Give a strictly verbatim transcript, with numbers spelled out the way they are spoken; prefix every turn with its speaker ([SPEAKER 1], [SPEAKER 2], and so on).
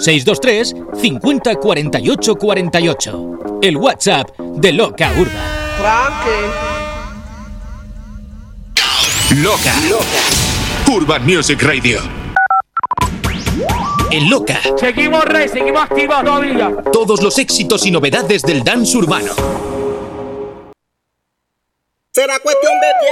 [SPEAKER 1] seis dos tres cincuenta cuarenta y ocho cuarenta y ocho. El WhatsApp de Loca Urban.
[SPEAKER 2] Loca. Loca. Urban Music Radio. En Loca.
[SPEAKER 3] Seguimos, rey, seguimos activos todavía.
[SPEAKER 2] Todos los éxitos y novedades del dance urbano.
[SPEAKER 4] Será cuestión de tiempo.